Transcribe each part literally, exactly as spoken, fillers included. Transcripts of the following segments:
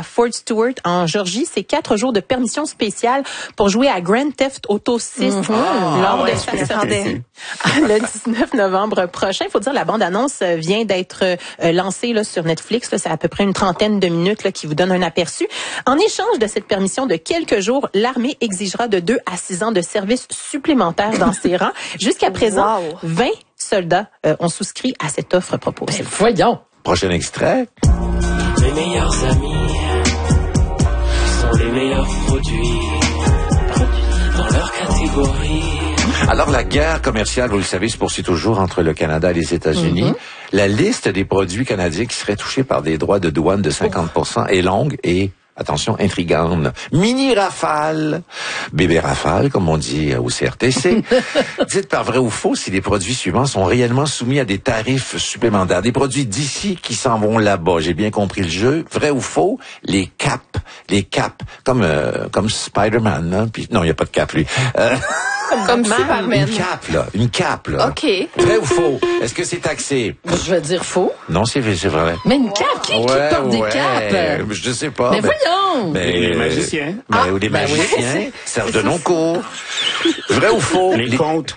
Fort Stewart, en Georgie. C'est quatre jours de permission spéciale pour jouer à Grand Theft Auto six mm-hmm. lors oh, de ouais, sa sortie le dix-neuf novembre prochain. Il faut dire, la bande-annonce vient d'être euh, lancée là, sur Netflix. Là, c'est à peu près une trentaine de minutes là, qui vous donne un aperçu. En échange de cette permission de quelques jours, l'armée exigera de deux à six ans de service supplémentaire dans ses rangs. Jusqu'à présent, wow. vingt soldats euh, ont souscrit à cette offre proposée. Ben, voyons. Prochain extrait. Les meilleurs amis sont les meilleurs produits dans leur catégorie. Alors, la guerre commerciale, vous le savez, se poursuit toujours entre le Canada et les États-Unis. Mm-hmm. La liste des produits canadiens qui seraient touchés par des droits de douane de cinquante pour cent est longue et, attention, intrigante. Mini Rafale, bébé Rafale, comme on dit au C R T C. Dites par vrai ou faux si les produits suivants sont réellement soumis à des tarifs supplémentaires. Des produits d'ici qui s'en vont là-bas. J'ai bien compris le jeu. Vrai ou faux? Les caps. Les caps. Comme, euh, comme Spider-Man, hein? Puis, non, il n'y a pas de cap, lui. Euh, Comme Superman. Une cape, là. Une cape, là. OK. Vrai ou faux? Est-ce que c'est taxé? Je vais dire faux. Non, c'est, c'est vrai. Mais une cape? Qui, ouais, qui porte ouais. des capes? Je sais pas. Mais, mais voyons! Mais, les magiciens. Ben, ah, ou les ben magiciens. Oui. Serge de Noncourt. Vrai ou faux? Les, les... contes.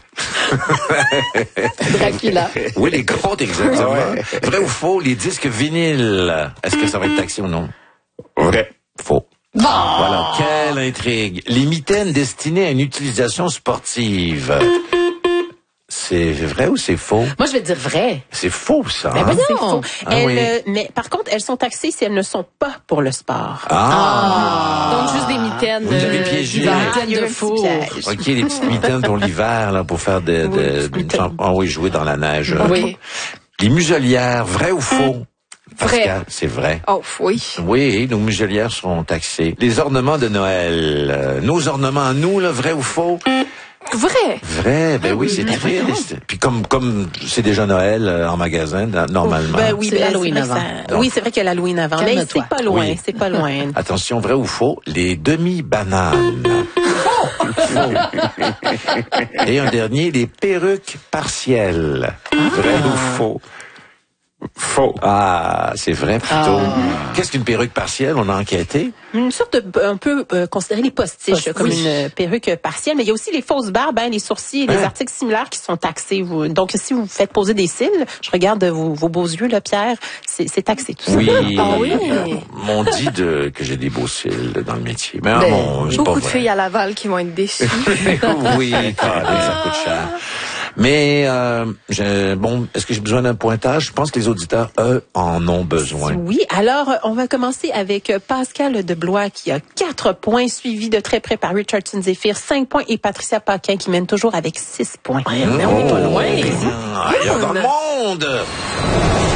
Dracula. Oui, les contes, exactement. Ouais. Vrai ou faux? Les disques vinyles. Est-ce que ça va être taxé ou non? Vrai. Faux. Bon. Voilà, quelle intrigue. Les mitaines destinées à une utilisation sportive. C'est vrai ou c'est faux? Moi, je vais dire vrai. C'est faux, ça. Mais hein? voyons. C'est faux. Ah, elles, oui. euh, mais par contre, elles sont taxées si elles ne sont pas pour le sport. Ah. Donc, juste des mitaines. Vous avez piégé. Des Ah, mitaines il y a de un faux. petit piège. OK, les petites mitaines pour l'hiver, là, pour faire de, de, oui, de, de ah oui, jouer dans la neige. Oui. Les muselières, vrai ou faux? Vrai. Pascal, c'est vrai. Oh, oui. Oui, nos muselières seront taxées. Les ornements de Noël, euh, nos ornements à nous, là, vrai ou faux? Vrai. Vrai, ben oui, c'est très triste. Puis comme comme c'est déjà Noël euh, en magasin, dans, normalement. Ben oui, C'est ben, l'Halloween c'est vrai avant. que ça- Oui, c'est vrai qu'il y a l'Halloween avant. Mais Calme-toi. c'est pas loin, Oui. c'est pas loin. Attention, vrai ou faux? Les demi-bananes. Faux. Et un dernier, les perruques partielles. Vrai ou faux? Faux. Ah, c'est vrai plutôt. Ah. Qu'est-ce qu'une perruque partielle? On a enquêté. Une sorte de, un peu, euh, considérer les postiches Postiche. comme une euh, perruque partielle, mais il y a aussi les fausses barbes, hein, les sourcils et les Hein? articles similaires qui sont taxés. Vous. Donc, si vous faites poser des cils, je regarde vos, vos beaux yeux, là, Pierre, c'est, c'est taxé tout ça. Oui. Ah oui? M'ont dit de, que j'ai des beaux cils dans le métier. Mais ah, Ben, bon, c'est pas Beaucoup de vrai. filles à Laval qui vont être déçues. Oui, carré, ça coûte cher. Mais euh, je, bon, est-ce que j'ai besoin d'un pointage? Je pense que les auditeurs, eux, en ont besoin. Oui, alors on va commencer avec Pascal Deblois qui a quatre points, suivi de très près par Richardson Zephyr, cinq points, et Patricia Paquin qui mène toujours avec six points. Ouais, mais on n'est pas loin. Ah, il y a dans le monde!